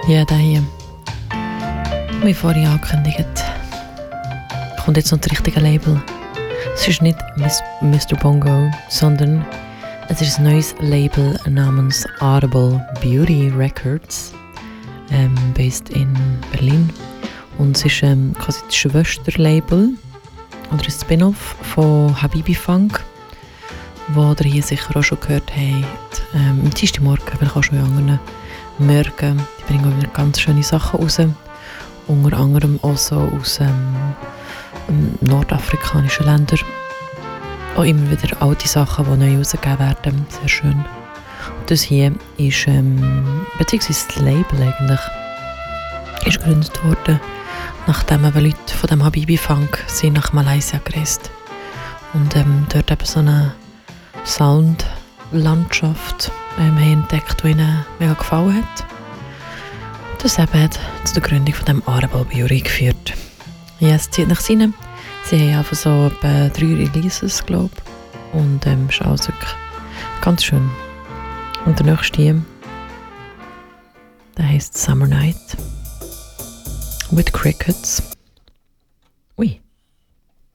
Ja, der hier. Wie vorhin angekündigt, kommt jetzt noch das richtige Label. Es ist nicht Mr. Bongo, sondern es ist ein neues Label namens Audible Beauty Records, based in Berlin. Und es ist quasi das Schwesterlabel oder ein Spin-off von Habibi Funk, wo ihr hier sicher auch schon gehört habt. Am Dienstagmorgen, vielleicht auch schon in anderen Morgen. Die bringen auch wieder ganz schöne Sachen raus. Unter anderem auch so aus nordafrikanischen Ländern. Auch immer wieder alte Sachen, die neu rausgegeben werden. Sehr schön. Und das hier ist, beziehungsweise das Label eigentlich, ist gegründet worden, nachdem eben Leute von dem Habibi Funk sind nach Malaysia gereist. Und dort eben so eine Soundlandschaft haben entdeckt, die ihnen mega gefallen hat. Das eben hat zu der Gründung von dem Audible Beauty geführt. Ja, es zieht nach rein. Sie haben einfach so etwa 3 Releases, glaube ich. Und ist alles wirklich ganz schön. Und der nächste hier, der heisst Summer Night with Crickets.